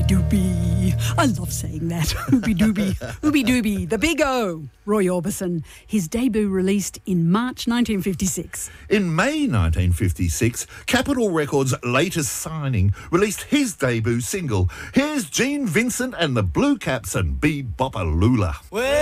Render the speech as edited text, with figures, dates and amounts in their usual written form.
Ooby-dooby. I love saying that. Ooby-dooby. Ooby-dooby. The Big O. Roy Orbison. His debut released in March 1956. In May 1956, Capitol Records' latest signing released his debut single. Here's Gene Vincent and the Blue Caps and Be Bopalula.